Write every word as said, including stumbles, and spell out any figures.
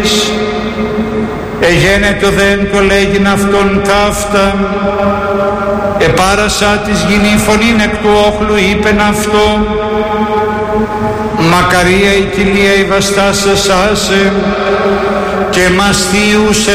εγένετο δεν το λέγειν αυτόν ταύτα, επάρασα της γυνή φωνήν εκ του όχλου είπεν αυτό, μακαρία η κοιλία η βαστάσας άσε και μαστίους